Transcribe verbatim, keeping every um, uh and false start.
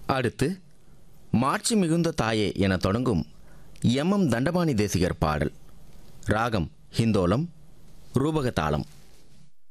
அடுத்து மாட்சி மிகுந்த தாயே என தொடங்கும் எம் எம் தண்டபாணி தேசிகர் பாடல். ராகம் ஹிந்தோலம், ரூபகதாளம்.